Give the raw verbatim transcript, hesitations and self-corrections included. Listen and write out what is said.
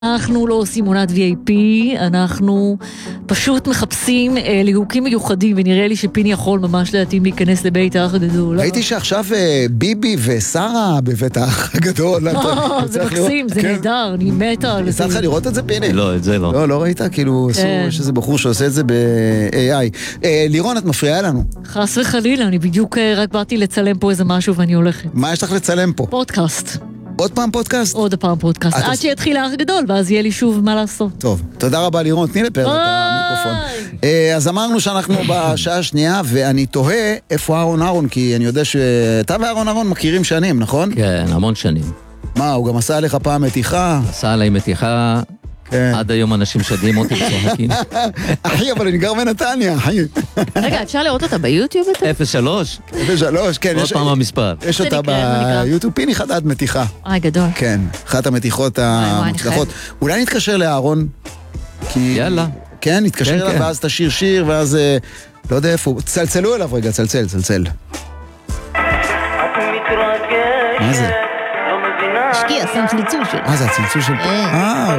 אנחנו לא עושים עונת וי איי פי, אנחנו פשוט מחפשים אה, ליהוקים מיוחדים, ונראה לי שפיני יכול ממש להתאים להיכנס לבית האח הגדול. ראיתי שעכשיו אה, ביבי ושרה בבית האח הגדול. זה מקסים, זה נהדר, אני מתה על זה. יצא לך לראות את זה, פיני? לא, את זה לא. לא, לא ראית? כאילו, יש איזה בחור שעושה את זה ב-איי איי. לירון, את מפריעה לנו. חס וחלילה, אני בדיוק רק באתי לצלם פה איזה משהו ואני הולכת. מה יש לך לצלם פה? פודקאסט. עוד פעם פודקאסט? עוד פעם פודקאסט, עד שיתחיל האח הגדול, ואז יהיה לי שוב מה לעשות. טוב, תודה רבה לירון, תני לפרק את המיקרופון. אז אמרנו שאנחנו בשעה השנייה, ואני תוהה איפה אהרון אהרון, כי אני יודע שאתה ואהרון אהרון מכירים שנים, נכון? כן, המון שנים. מה, הוא גם עשה עליך פעם מתיחה? עשה עליי מתיחה, עד היום אנשים שדים אותי בצוחקים. אחי, אבל אני גר בנתניה, אחי. רגע, אפשר לראות אותה ביוטיוב? אפס שלוש. אפס שלוש, כן. עוד פעם המספר. יש אותה ביוטיוב, פיני חדד מתיחה. אוי, גדול. כן, אחת המתיחות המוצלחות. אולי נתקשר לאהרון? יאללה. כן, נתקשר אליו, ואז תשיר שיר, ואז לא יודע איפה. צלצלו אליו רגע, צלצל, צלצל. מה זה? השקיע, שם צלצול שלו. מה זה, הצלצול של... אה,